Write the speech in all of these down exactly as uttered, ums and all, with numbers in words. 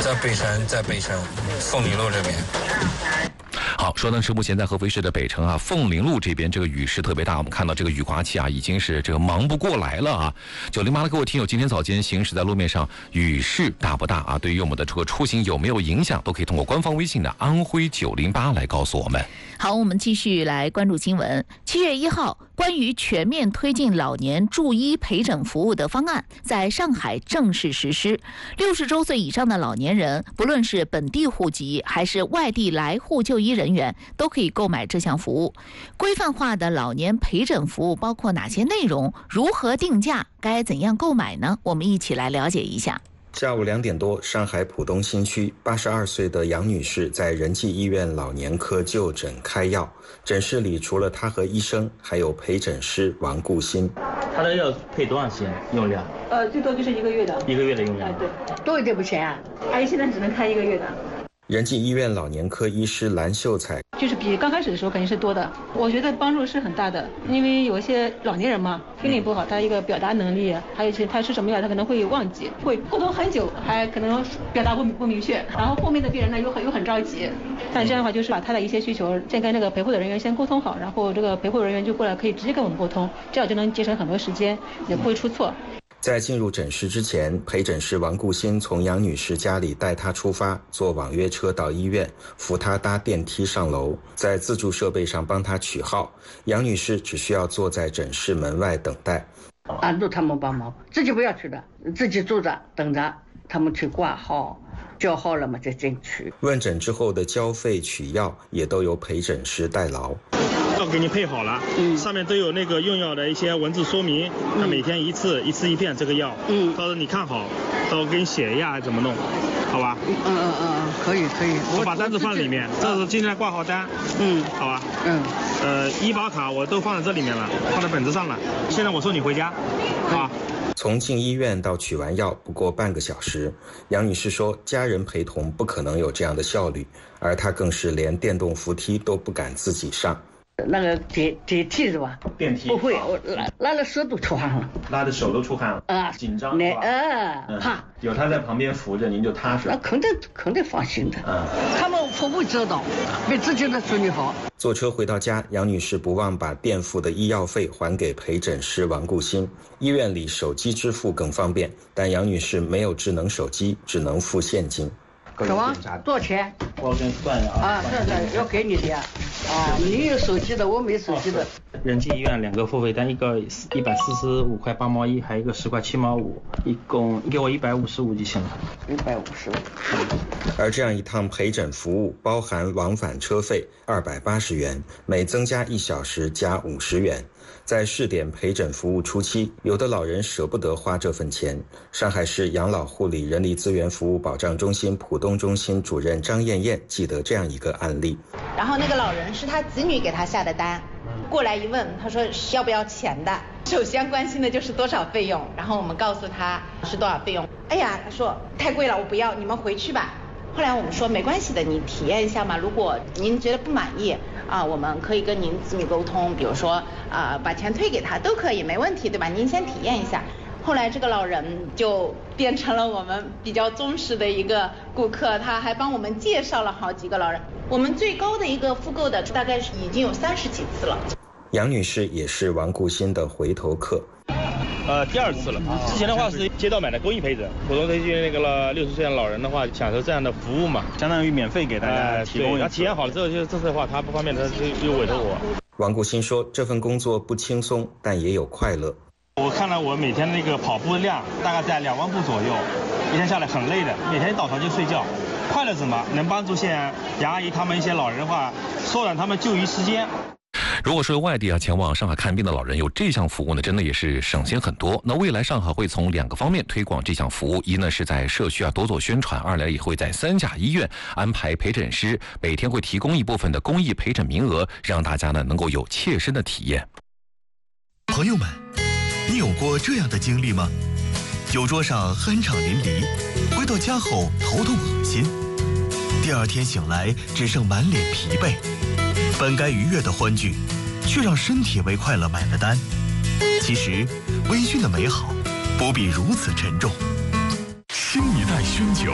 在北山，在北山凤林路这边。 好，说的是目前在合肥市的北城啊，凤林路这边这个雨势特别大，我们看到这个雨刮器啊，已经是这个忙不过来了啊。九零八的各位听友，今天早间行驶在路面上，雨势大不大啊？对于我们的这个出行有没有影响，都可以通过官方微信的安徽九零八来告诉我们。 好，我们继续来关注新闻。七月一号，关于全面推进老年助医陪诊服务的方案在上海正式实施。六十周岁以上的老年人，不论是本地户籍还是外地来沪就医人员，都可以购买这项服务。规范化的老年陪诊服务包括哪些内容？如何定价？该怎样购买呢？我们一起来了解一下。 下午两点多，上海浦东新区八十二岁的杨女士在仁济医院老年科就诊开药。诊室里除了她和医生，还有陪诊师王顾新。 她的药配多长时间用量？ 呃，最多就是一个月的。 一个月的用量？ 哎，对， 多一点不行啊。 阿姨现在只能开一个月的。 仁济医院老年科医师蓝秀才， 就是比刚开始的时候肯定是多的，我觉得帮助是很大的，因为有一些老年人嘛，听力不好，他一个表达能力，还有一些他吃什么药，他可能会忘记，会沟通很久，还可能表达不不明确，然后后面的病人呢又很又很着急，但这样的话就是把他的一些需求先跟这个陪护的人员先沟通好，然后这个陪护人员就过来可以直接跟我们沟通，这样就能节省很多时间，也不会出错。 在进入诊室之前，陪诊师王顾新从杨女士家里带她出发，坐网约车到医院，扶她搭电梯上楼，在自助设备上帮她取号。杨女士只需要坐在诊室门外等待。 按住他们帮忙，自己不要去的，自己坐着等着他们去挂号，叫号了嘛再进去。 问诊之后的交费取药也都由陪诊师代劳。 药给你配好了，嗯，上面都有那个用药的一些文字说明，那、嗯、每天一次一次一片这个药，嗯，到时候你看好，到时候给你写一下怎么弄，好吧？ 嗯嗯嗯嗯，可以可以。 我把单子放里面，这是今天的挂号单，嗯，好吧？嗯，呃，医保卡我都放在这里面了，放在本子上了。现在我送你回家，啊。 从进医院到取完药不过半个小时，杨女士说家人陪同不可能有这样的效率，而她更是连电动扶梯都不敢自己上。 那个电电梯是吧？ 电梯不会，我拉拉了手都出汗了， 拉的手都出汗了啊，紧张是吧？ 呃，怕、 嗯、有他在旁边扶着，您就踏实。 那肯定肯定放心的。嗯，他们不会知道，比自己的子女好。 坐车回到家，杨女士不忘把垫付的医药费还给陪诊师王顾新。医院里手机支付更方便，但杨女士没有智能手机，只能付现金。 什么？多少钱？ 我给你算一下啊。 啊，算算，要给你的。啊，你有手机的，我没手机的。 仁济医院两个付费单，一个一百四十五块八毛一，还有一个十块七毛五，一共给我一百五十五就行了。 一百五十五。 而这样一趟陪诊服务包含往返车费二百八十元，每增加一小时加五十元。在试点陪诊服务初期，有的老人舍不得花这份钱。上海市养老护理人力资源服务保障中心浦东中心主任张艳艳记得这样一个案例。 然后那个老人是他子女给他下的单，过来一问，他说要不要钱的，首先关心的就是多少费用，然后我们告诉他是多少费用。哎呀，他说太贵了，我不要，你们回去吧。后来我们说没关系的，你体验一下嘛，如果您觉得不满意啊，我们可以跟您子女沟通，比如说啊把钱退给他都可以，没问题，对吧？您先体验一下。后来这个老人就变成了我们比较忠实的一个顾客，他还帮我们介绍了好几个老人。我们最高的一个复购的大概是已经有三十几次了。 杨女士也是王顾新的回头客。 呃，第二次了。之前的话是街道买的公益陪诊，普通推荐那个了六十岁的老人的话，享受这样的服务嘛，相当于免费给大家提供。他、呃、体验好了之后，就这次的话他不方便，他就又委托我。 王顾新说，这份工作不轻松，但也有快乐。 我看了我每天那个跑步量大概在两万步左右，一天下来很累的，每天一倒头就睡觉。快乐什么？能帮助现在杨阿姨他们一些老人的话，缩短他们就医时间。 如果说外地啊前往上海看病的老人有这项服务呢，真的也是省心很多。那未来上海会从两个方面推广这项服务，一呢是在社区啊多做宣传，二来也会在三甲医院安排陪诊师，每天会提供一部分的公益陪诊名额，让大家呢能够有切身的体验。 朋友们，你有过这样的经历吗？酒桌上酣畅淋漓，回到家后头痛恶心，第二天醒来只剩满脸疲惫，本该愉悦的欢聚，却让身体为快乐买了单。其实微醺的美好不必如此沉重。 新一代熏酒，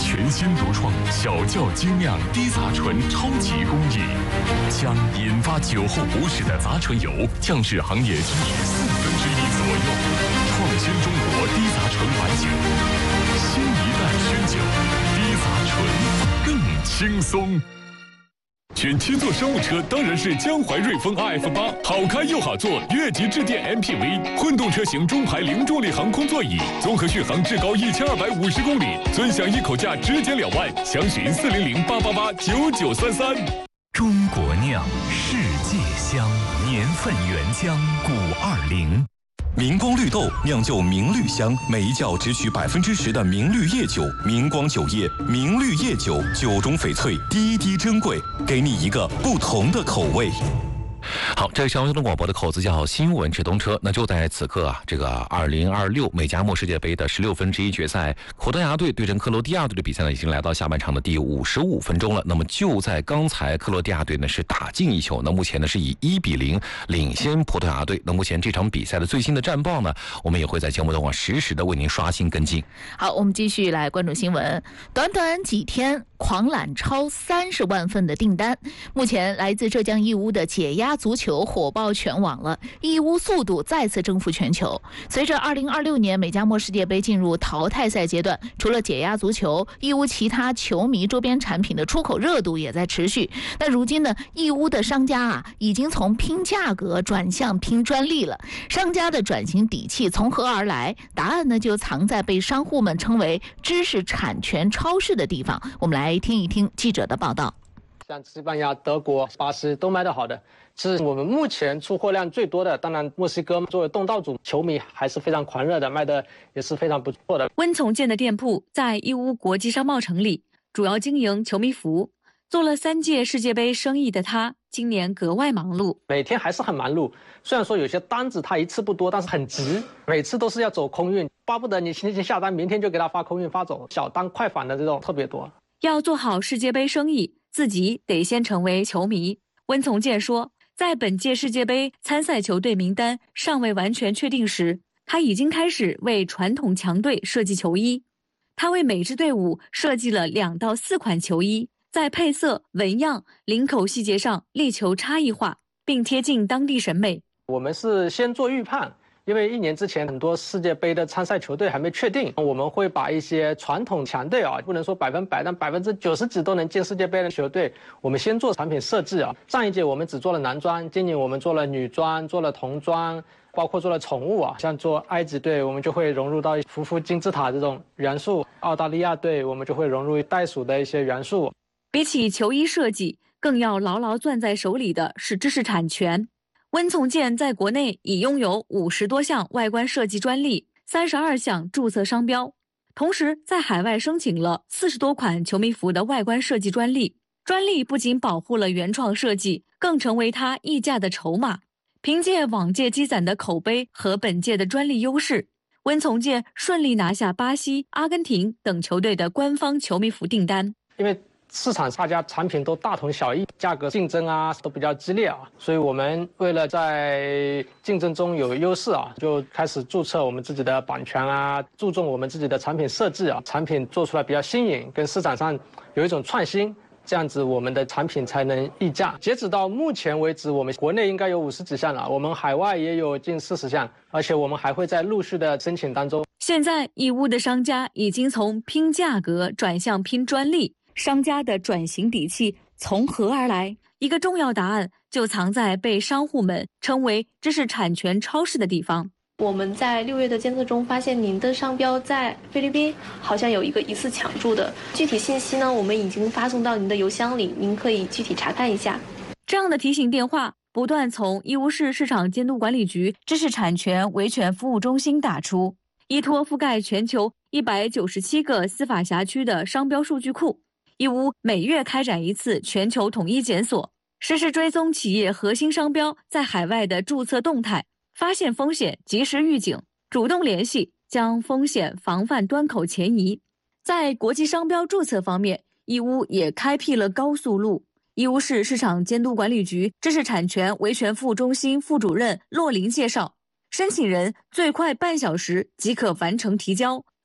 全新独创小窖精酿低杂醇超级工艺，将引发酒后不适的杂醇油降至行业均值四分之一左右，创新中国低杂醇白酒，新一代宣酒，低杂醇更轻松。选七座商务车当然是江淮瑞风 R F 八，好开又好坐，越级致电 M P V， 混动车型中排零重力航空座椅，综合续航至高一千二百五十公里，尊享一口价直减两万，详询四零零八八八九九三三。 中国酿，世界香，年份原浆古二零。 明光绿豆酿就明绿香，每一窖只取百分之十的明绿叶酒，明光酒业，明绿叶酒，酒中翡翠，滴滴珍贵，给你一个不同的口味。 好，这是上交通广播的口子叫新闻直通车。那就在此刻啊，这个二零二六美加墨世界杯的十六分之一决赛，葡萄牙队对阵克罗地亚队的比赛呢，已经来到下半场的第五十五分钟了。那么就在刚才，克罗地亚队呢是打进一球，那目前呢是以一比零领先葡萄牙队。那目前这场比赛的最新的战报呢，我们也会在节目中啊实时的为您刷新跟进。 好，我们继续来关注新闻。短短几天，狂揽超三十万份的订单。目前来自浙江义乌的解压足球火爆全网了，义乌速度再次征服全球。随着二零二六年美加墨世界杯进入淘汰赛阶段，除了解压足球，义乌其他球迷周边产品的出口热度也在持续。那如今呢，义乌的商家啊，已经从拼价格转向拼专利了。商家的转型底气从何而来？答案呢，就藏在被商户们称为知识产权超市的地方。我们来听一听记者的报道。 像西班牙、德国、巴西都卖得好的，是我们目前出货量最多的。当然，墨西哥作为东道主，球迷还是非常狂热的，卖的也是非常不错的。 温从建的店铺在义乌国际商贸城里，主要经营球迷服。做了三届世界杯生意的他，今年格外忙碌， 每天还是很忙碌。虽然说有些单子他一次不多，但是很急，每次都是要走空运，巴不得你星期下单，明天就给他发空运发走。小单快返的这种特别多。 要做好世界杯生意，自己得先成为球迷。温从建说，在本届世界杯参赛球队名单尚未完全确定时，他已经开始为传统强队设计球衣。他为每支队伍设计了两到四款球衣，在配色、纹样、领口细节上力求差异化，并贴近当地审美。 我们是先做预判，因为一年之前很多世界杯的参赛球队还没确定，我们会把一些传统强队啊，不能说百分百，但百分之九十几都能进世界杯的球队，我们先做产品设计啊。上一届我们只做了男装，今年我们做了女装，做了童装，包括做了宠物啊。像做埃及队，我们就会融入到匍匐金字塔这种元素；澳大利亚队，我们就会融入袋鼠的一些元素。 比起球衣设计，更要牢牢攥在手里的是知识产权。温从建在国内已拥有五十多项外观设计专利，三十二项注册商标，同时在海外申请了四十多款球迷服的外观设计专利。专利不仅保护了原创设计，更成为他溢价的筹码。凭借往届积攒的口碑和本届的专利优势，温从建顺利拿下巴西、阿根廷等球队的官方球迷服订单。 因为市场大家产品都大同小异，价格竞争啊都比较激烈啊，所以我们为了在竞争中有优势啊，就开始注册我们自己的版权啊，注重我们自己的产品设计啊，产品做出来比较新颖，跟市场上有一种创新，这样子我们的产品才能溢价。截止到目前为止，我们国内应该有五十几项了，我们海外也有近四十项，而且我们还会在陆续的申请当中。 现在义乌的商家已经从拼价格转向拼专利。商家的转型底气从何而来？一个重要答案就藏在被商户们称为知识产权超市的地方。 我们在六月的监测中发现，您的商标在菲律宾好像有一个疑似抢注的，具体信息呢，我们已经发送到您的邮箱里，您可以具体查看一下。 这样的提醒电话不断从义乌市市场监督管理局知识产权维权服务中心打出，依托覆盖全球一百九十七个司法辖区的商标数据库。义乌每月开展一次全球统一检索，实时追踪企业核心商标在海外的注册动态，发现风险及时预警，主动联系，将风险防范端口前移。在国际商标注册方面，义乌也开辟了高速路。义乌市市场监督管理局知识产权维权服务中心副主任骆林介绍，申请人最快半小时即可完成提交，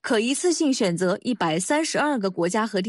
可一次性选择一百三十二个国家和地